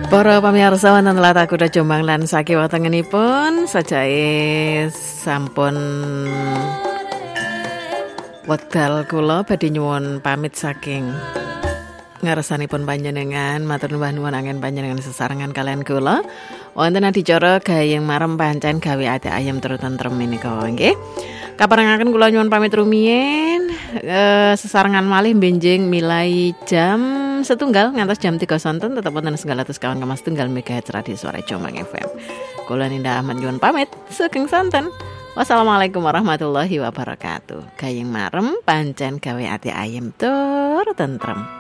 Para pamirsa wonten latah kuda Jombang lan sakiwa tengenipun sajae sampun wekdal kula badhe nyuwun pamit saking ngarsanipun panjenengan, matur nuwun anggen panjenengan sesarengan kalian kula. Wonten adicara gayeng marem pancen gawe ati ayem tur tentrem menika nggih. Kaparengaken kula nyuwun pamit rumiyin, sesarengan malih benjing milai jam 1 ngantos jam 3 sonten tetep wonten setunggal atus kawan kemas tunggal MHz Radio Suara Jombang FM. Kula Ninda Ahmad nyuwun pamit saking sonten. Wassalamualaikum warahmatullahi wabarakatuh. Gayeng marem pancen gawe ati ayem tur tentrem.